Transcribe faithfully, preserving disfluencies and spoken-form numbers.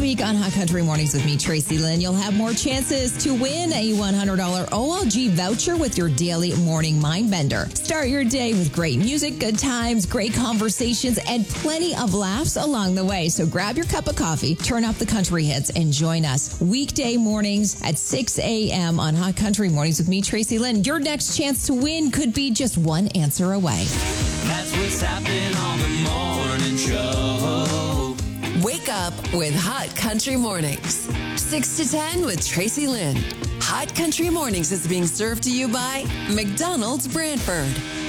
week on Hot Country Mornings with me, Tracy Lynn, you'll have more chances to win a one hundred dollars O L G voucher with your daily morning mind bender. Start your day with great music, good times, great conversations, and plenty of laughs along the way. So grab your cup of coffee, turn up the country hits, and join us weekday mornings at six a.m. on Hot Country Mornings with me, Tracy Lynn. Your next chance to win could be just one answer away. That's what's happening on the morning show. Wake up with Hot Country Mornings. six to ten with Tracy Lynn. Hot Country Mornings is being served to you by McDonald's Brantford.